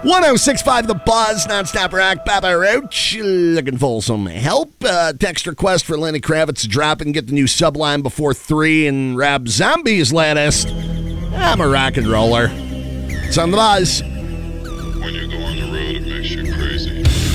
1065 The Buzz, nonstop rock, Papa Roach, looking for some help. Text request for Lenny Kravitz to drop and get the new Sublime Before 3 and Rob Zombie's latest. I'm a rock and roller. It's on The Buzz.